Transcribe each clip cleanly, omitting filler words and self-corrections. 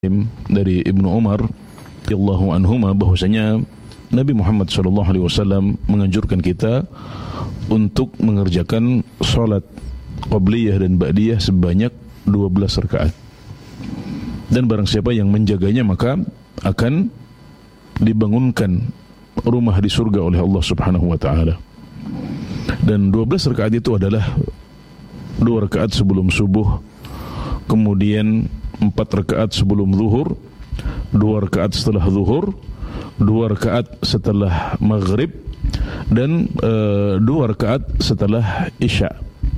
dari Ibnu Umar radhiyallahu anhuma bahwasanya Nabi Muhammad SAW menganjurkan kita untuk mengerjakan salat qabliyah dan ba'diyah sebanyak 12 rakaat. Dan barang siapa yang menjaganya maka akan dibangunkan rumah di surga oleh Allah Subhanahu wa taala. Dan 12 rakaat itu adalah 2 rakaat sebelum subuh, kemudian 4 rakaat sebelum zuhur, 2 rakaat setelah zuhur, 2 rakaat setelah maghrib, dan 2 rakaat setelah isya.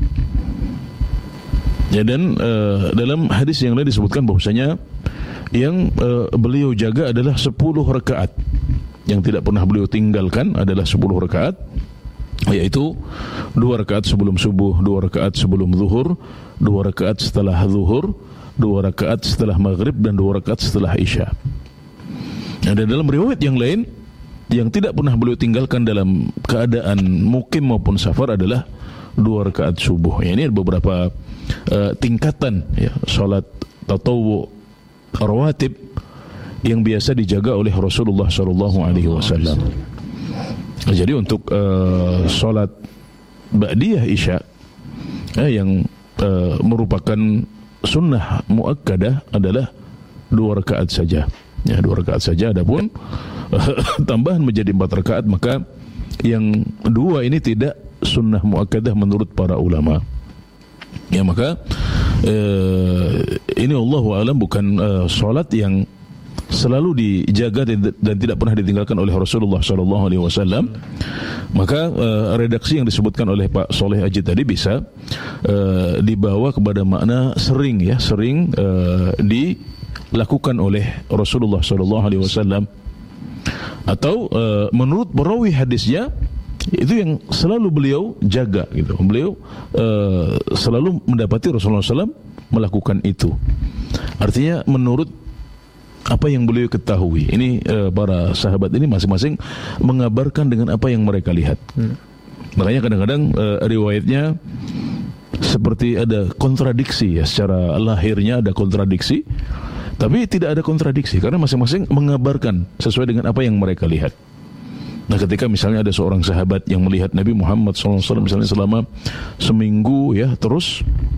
Ya, dan dalam hadis yang lain disebutkan bahwasanya yang beliau jaga adalah 10 rakaat. Yang tidak pernah beliau tinggalkan adalah 10 rakaat, yaitu 2 rakaat sebelum subuh, 2 rakaat sebelum zuhur, 2 rakaat setelah zuhur, 2 rakaat setelah maghrib, dan 2 rakaat setelah isya. Dan dalam riwayat yang lain yang tidak pernah beliau tinggalkan dalam keadaan mukim maupun safar adalah 2 rakaat subuh. Ya, ini ada beberapa tingkatan ya, salat tatawwu rawatib yang biasa dijaga oleh Rasulullah SAW. Jadi untuk salat ba'diyah isya yang merupakan sunnah muakkadah adalah 2 rakaat saja. Ya, 2 rakaat saja. Adapun tambahan menjadi 4 rakaat, maka yang 2 ini tidak sunnah muakkadah menurut para ulama. Ya, maka ini Allahu a'lam bukan salat yang selalu dijaga dan tidak pernah ditinggalkan oleh Rasulullah SAW. Maka redaksi yang disebutkan oleh Pak Soleh Aji tadi bisa dibawa kepada makna sering, ya, sering dilakukan oleh Rasulullah SAW, atau menurut perawi hadisnya itu yang selalu beliau jaga gitu. Beliau selalu mendapati Rasulullah SAW melakukan itu. Artinya menurut apa yang beliau ketahui. Ini para sahabat ini masing-masing mengabarkan dengan apa yang mereka lihat. Makanya kadang-kadang riwayatnya seperti ada kontradiksi, ya, secara lahirnya ada kontradiksi, tapi tidak ada kontradiksi karena masing-masing mengabarkan sesuai dengan apa yang mereka lihat. Nah, ketika misalnya ada seorang sahabat yang melihat Nabi Muhammad SAW misalnya selama seminggu, ya, terus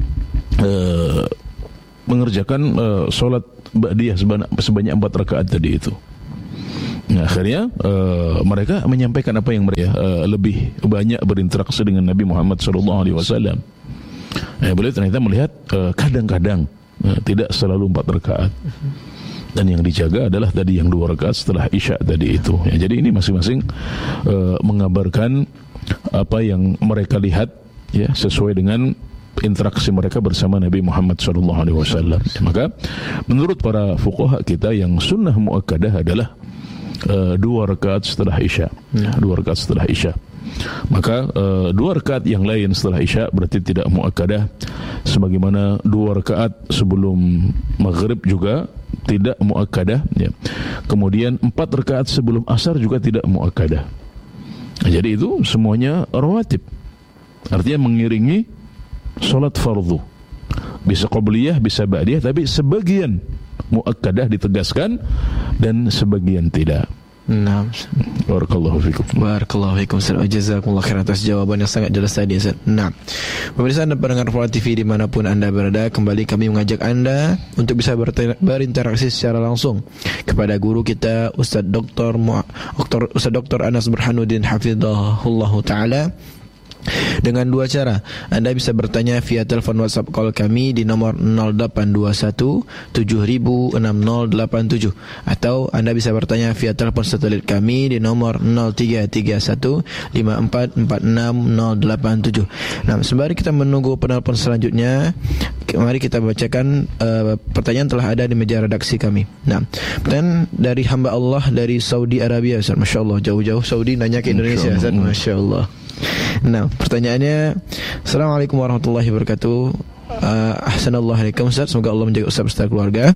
mengerjakan sholat ba'diyah sebanyak 4 rakaat tadi itu. Nah, akhirnya mereka menyampaikan apa yang mereka lebih banyak berinteraksi dengan Nabi Muhammad SAW. Beliau ternyata melihat kadang-kadang tidak selalu 4 rakaat. Dan yang dijaga adalah tadi yang 2 rakaat setelah isya tadi itu. Ya, jadi ini masing-masing mengabarkan apa yang mereka lihat, ya, sesuai dengan interaksi mereka bersama Nabi Muhammad SAW. Maka menurut para fuqaha kita yang sunnah muakkadah adalah 2 rakaat setelah isya. 2 rakaat setelah isya. Maka 2 rakaat yang lain setelah isya berarti tidak muakkadah, sebagaimana 2 rakaat sebelum maghrib juga tidak muakkadah, ya. Kemudian 4 rakaat sebelum asar juga tidak muakkadah. Nah, jadi itu semuanya rawatib, artinya mengiringi salat fardu. Bisa qabliyah, bisa ba'diyah, tapi sebagian muakkadah ditegaskan dan sebagian tidak. Nah, barakallahu fikum. Barakallahu fikum. Jazakumullah khairan atas jawaban yang sangat jelas tadi, Ustaz. Nah, pemirsa Anda pendengar Fuad TV dimanapun Anda berada, kembali kami mengajak Anda untuk bisa berinteraksi secara langsung kepada guru kita Ustaz Dr. Anas Burhanuddin hafizahullah taala dengan 2 cara. Anda bisa bertanya via telepon WhatsApp call kami di nomor 0821 706087, atau Anda bisa bertanya via telepon satelit kami di nomor 0331 5446 087. Nah, sembari kita menunggu penelpon selanjutnya, mari kita bacakan pertanyaan telah ada di meja redaksi kami. Nah, pertanyaan dari hamba Allah dari Saudi Arabia, Ustaz. Masya Allah, jauh-jauh Saudi nanya ke Indonesia, Ustaz. Masya Allah. Nah, pertanyaannya, Assalamualaikum warahmatullahi wabarakatuh. Ahsanallahu alaikum, Ustaz. Semoga Allah menjaga Ustaz beserta keluarga.